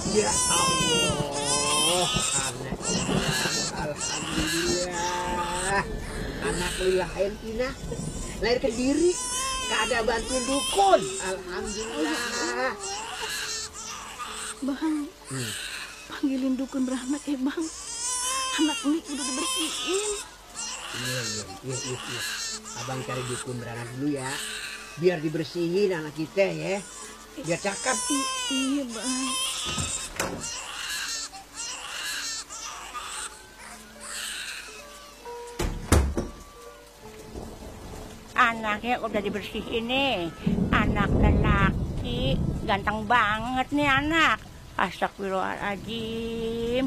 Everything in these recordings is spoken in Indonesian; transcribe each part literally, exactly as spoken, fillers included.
Ya Allah, anak. Alhamdulillah. Anak lu lahir Tina, lahir ke diri, gak ada bantuin dukun. Alhamdulillah. Bang, hmm. panggilin dukun beranak ya bang. Anak ini udah dibersihin. Iya, iya, iya, iya, iya. Abang cari dukun beranak dulu ya. Biar dibersihin anak kita ya. Biar cakep. I iya bang. Anaknya udah dibersihin nih. Anak lelaki. Ganteng banget nih anak. Astagfirullahaladzim.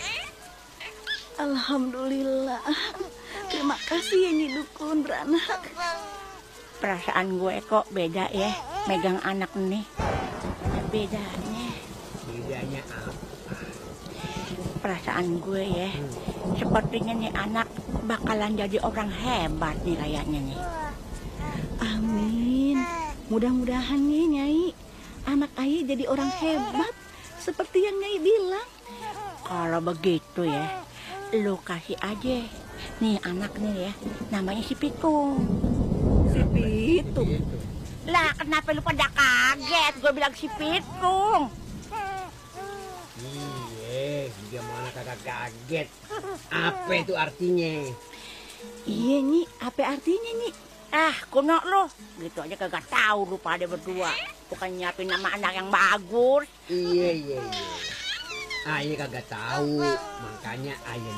Alhamdulillah. Terima kasih ya nih dukun beranak. Perasaan gue kok beda ya. Megang anak nih. Ada bedanya. Bedanya apa? Perasaan gue ya. Sepertinya nih anak bakalan jadi orang hebat nih kayaknya nih. Amin. Mudah-mudahan nih Nyai, anak Ayah jadi orang hebat seperti yang Nyai bilang. Kalau begitu ya, lu kasih aja nih anak nih ya, namanya si Pitung. Si Pitung. Lah kenapa lu pada kaget? Gue bilang si Pitung. Iya, dia mana kagak kaget. Apa itu artinya? Iya nih, apa artinya nih? Ah, kuno lu. Gitu aja kagak tahu lu pada berdua. Bukan nyiapin nama anak yang bagus. Iya, iya, iya. Ayah kagak tahu, makanya ayah